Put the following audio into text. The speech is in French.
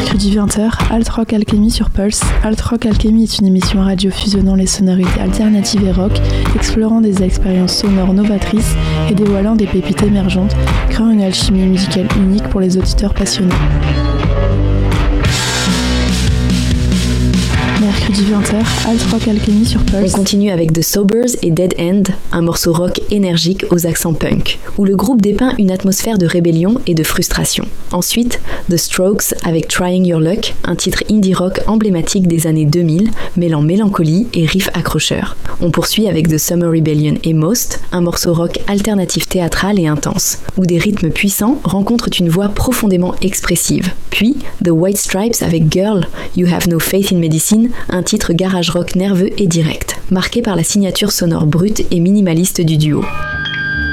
Mercredi 20h, Alt Rock Alchemy sur Pulse. Alt Rock Alchemy est une émission radio fusionnant les sonorités alternatives et rock, explorant des expériences sonores novatrices et dévoilant des pépites émergentes, créant une alchimie musicale unique pour les auditeurs passionnés. Mercredi 20h, Alt Rock Alchemy sur Pulse. On continue avec The Sobers et Dead End, un morceau rock énergique aux accents punk, où le groupe dépeint une atmosphère de rébellion et de frustration. Ensuite, The Strokes avec Trying Your Luck, un titre indie rock emblématique des années 2000, mêlant mélancolie et riffs accrocheurs. On poursuit avec The Summer Rebellion et Most, un morceau rock alternatif théâtral et intense, où des rythmes puissants rencontrent une voix profondément expressive. Puis, The White Stripes avec Girl, You Have No Faith in Medicine, un titre garage rock nerveux et direct, marqué par la signature sonore brute et minimaliste du duo.